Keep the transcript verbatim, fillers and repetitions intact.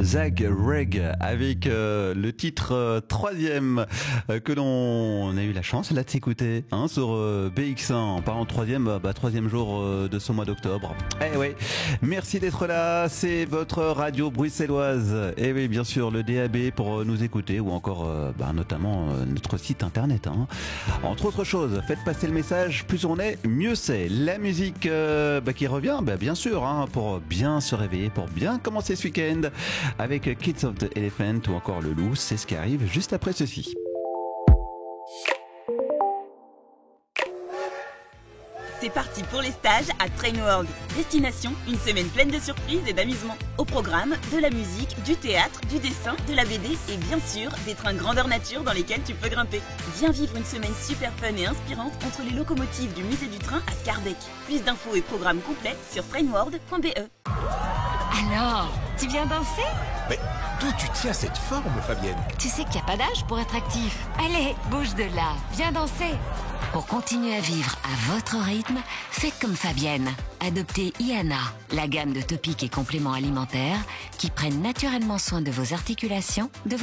Zag Reg avec euh, le titre euh, troisième euh, que l'on a eu la chance là de s'écouter hein, sur euh, B X un. En parlant de troisième, bah, bah, troisième jour euh, de ce mois d'octobre. Eh oui, merci d'être là. C'est votre radio bruxelloise. Et oui, bien sûr, le D A B pour euh, nous écouter ou encore euh, bah, notamment euh, notre site internet. Hein. Entre autres choses, faites passer le message. Plus on est, mieux c'est. La musique euh, bah, qui revient, bah, bien sûr, hein, pour bien se réveiller, pour bien commencer ce week-end avec Kids of the Elephant ou encore Le Loup. C'est ce qui arrive juste après ceci. C'est parti pour les stages à Train World. Destination, une semaine pleine de surprises et d'amusement. Au programme, de la musique, du théâtre, du dessin, de la B D et bien sûr, des trains grandeur nature dans lesquels tu peux grimper. Viens vivre une semaine super fun et inspirante entre les locomotives du musée du train à Scarbeck. Plus d'infos et programmes complets sur trainworld point b e. Alors, tu viens danser? Mais d'où tu tiens cette forme, Fabienne? Tu sais qu'il n'y a pas d'âge pour être actif. Allez, bouge de là, viens danser. Pour continuer à vivre à votre rythme, faites comme Fabienne. Adoptez Iana, la gamme de topiques et compléments alimentaires qui prennent naturellement soin de vos articulations, de